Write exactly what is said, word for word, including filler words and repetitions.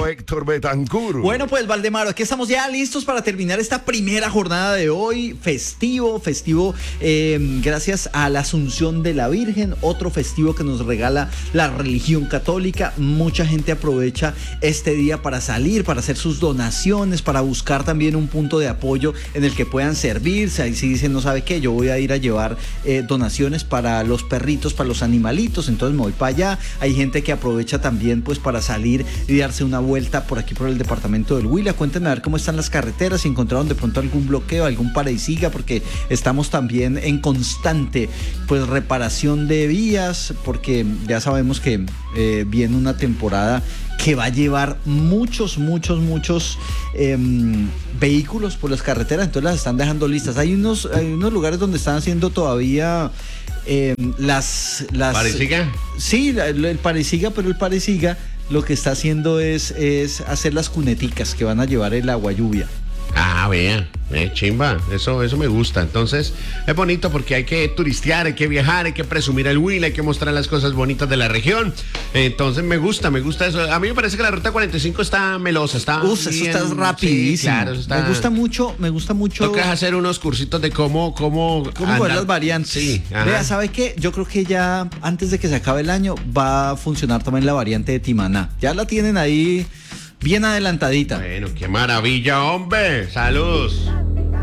Don Héctor Betancur. Bueno, pues Valdemaro, aquí estamos ya listos para terminar esta primera jornada de hoy. Festivo, festivo eh, gracias a la Asunción de la Virgen, otro festivo que nos regala la religión católica. Mucha gente aprovecha este día para salir, para hacer sus donaciones, para buscar también un punto de apoyo en el que puedan servirse. Ahí sí dicen, no sabe qué, yo voy a ir a llevar eh, donaciones para los perritos, para los animalitos, entonces me voy para allá. Hay gente que aprovecha también pues para salir y darse una vuelta por aquí por el departamento del Huila. Cuéntenme a ver cómo están las carreteras, si encontraron de pronto algún bloqueo, algún para y siga, porque estamos también en constante pues reparación de vías, porque ya sabemos que eh, viene una temporada que va a llevar muchos, muchos, muchos eh, vehículos por las carreteras, entonces las están dejando listas. Hay unos, hay unos lugares donde están haciendo todavía eh, las... las ¿Parisiga? Sí, el, el parisiga, pero el parisiga lo que está haciendo es, es hacer las cuneticas que van a llevar el agua lluvia. Ah, vea, eh, chimba, eso, eso me gusta. Entonces, es bonito porque hay que turistear, hay que viajar, hay que presumir el Huila, hay que mostrar las cosas bonitas de la región. Entonces, me gusta, me gusta eso. A mí me parece que la ruta cuarenta y cinco está melosa, está Uf, bien, eso está rapidísimo. Sí, claro, eso está... Me gusta mucho, me gusta mucho. Tocas hacer unos cursitos de cómo, cómo, ¿Cómo coger las variantes? Sí, ajá. Vea, ¿sabe qué? Yo creo que ya antes de que se acabe el año va a funcionar también la variante de Timaná. Ya la tienen ahí bien adelantadita. Bueno, qué maravilla, hombre. Saludos.